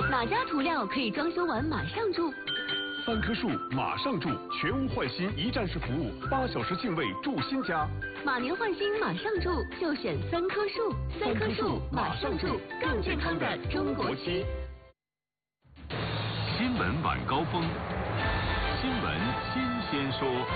哪家涂料可以装修完马上住 ？3棵树马上住，全屋换新一站式服务，8小时净位住新家。 马年换新马上住，就选3棵树。3棵树马上住，更健康的中国区。 新闻晚高峰，新闻新鲜说。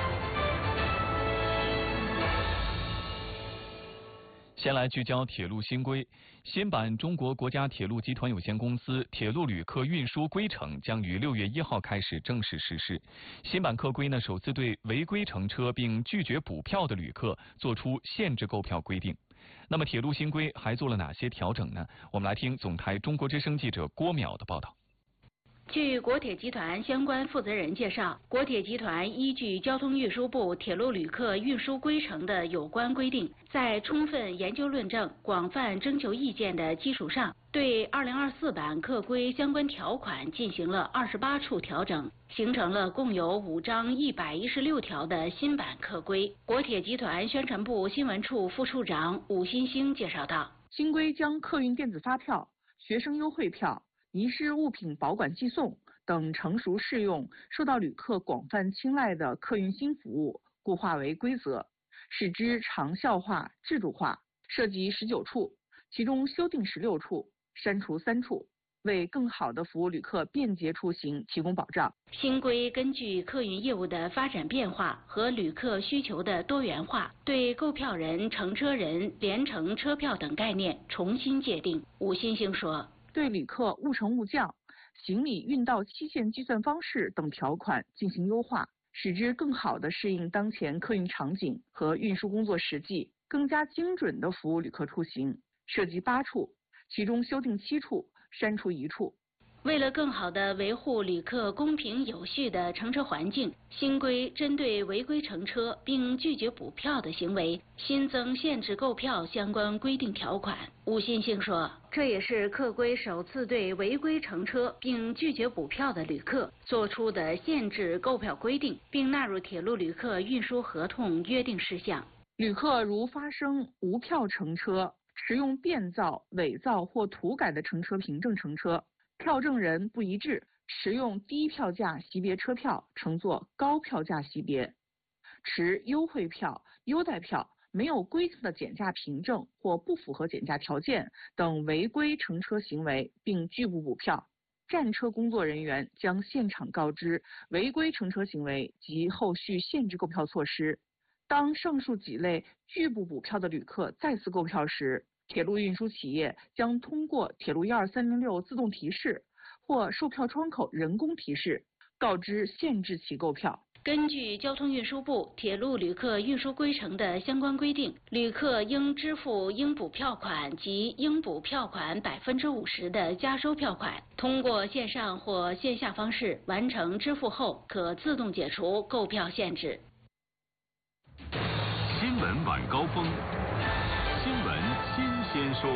先来聚焦铁路新规。新版中国国家铁路集团有限公司铁路旅客运输规程将于6月1号开始正式实施。新版客规呢，首次对违规乘车并拒绝补票的旅客作出限制购票规定。那么铁路新规还做了哪些调整呢？我们来听总台中国之声记者郭淼的报道。 据国铁集团相关负责人介绍，国铁集团依据交通运输部铁路旅客运输规程的有关规定，在充分研究论证、广泛征求意见的基础上，对2024版客规相关条款进行了28处调整，形成了共有5章116条的新版客规。国铁集团宣传部新闻处副处长武新兴介绍道： 新规将客运电子发票、学生优惠票、遗失物品保管寄送等成熟适用、受到旅客广泛青睐的客运新服务固化为规则，使之长效化、制度化，涉及19处，其中修订16处，删除3处，为更好地服务旅客便捷出行提供保障。 新规根据客运业务的发展变化和旅客需求的多元化，对购票人、乘车人、联乘车票等概念重新界定。武新兴说， 对旅客物乘物降、行李运到期限计算方式等条款进行优化，使之更好地适应当前客运场景和运输工作实际，更加精准地服务旅客出行，涉及8处，其中修订7处，删除1处。 为了更好地维护旅客公平有序的乘车环境，新规针对违规乘车并拒绝补票的行为，新增限制购票相关规定条款。武新兴说，这也是客规首次对违规乘车并拒绝补票的旅客作出的限制购票规定，并纳入铁路旅客运输合同约定事项。 旅客如发生无票乘车、使用变造、伪造或涂改的乘车凭证乘车，票证人不一致，持用低票价级别车票乘坐高票价级别，持优惠票、优待票、没有规定的减价凭证或不符合减价条件等违规乘车行为，并拒不补票，站车工作人员将现场告知违规乘车行为及后续限制购票措施。当上述几类拒不补票的旅客再次购票时，铁路运输企业将通过铁路12306自动提示或售票窗口人工提示，告知限制其购票。 根据交通运输部铁路旅客运输规程的相关规定，旅客应支付应补票款及应补票款50%的加收票款，通过线上或线下方式完成支付后，可自动解除购票限制。 新闻晚高峰，新闻新鲜说。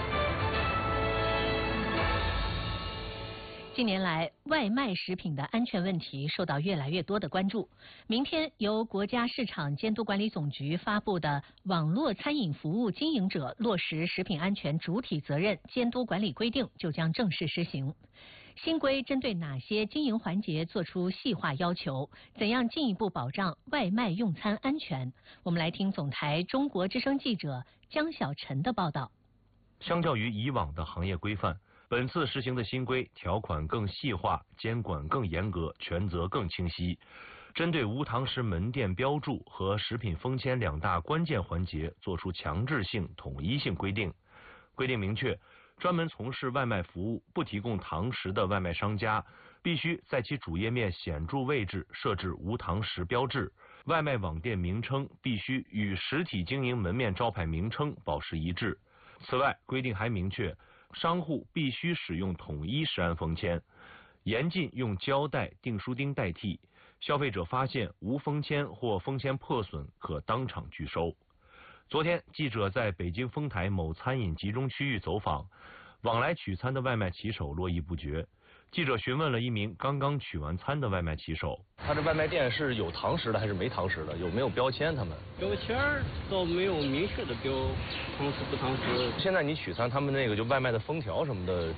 近年来，外卖食品的安全问题受到越来越多的关注。明天由国家市场监督管理总局发布的《网络餐饮服务经营者落实食品安全主体责任监督管理规定》就将正式施行。新规针对哪些经营环节作出细化要求？怎样进一步保障外卖用餐安全？我们来听总台中国之声记者江小晨的报道。 相较于以往的行业规范，本次实行的新规条款更细化，监管更严格，权责更清晰，针对无堂食门店标注和食品封签2大关键环节作出强制性、统一性规定。规定明确，专门从事外卖服务不提供堂食的外卖商家，必须在其主页面显著位置设置无堂食标志，外卖网店名称必须与实体经营门面招牌名称保持一致。此外，规定还明确，商户必须使用统一食安封签，严禁用胶带、订书钉代替。消费者发现无封签或封签破损，可当场拒收。昨天，记者在北京丰台某餐饮集中区域走访，往来取餐的外卖骑手络绎不绝。记者询问了一名刚刚取完餐的外卖骑手， 他这外卖店是有堂食的还是没堂食的？有没有标签？他们标签倒没有明确的标堂食不堂食。 现在你取餐，他们那个就外卖的封条什么的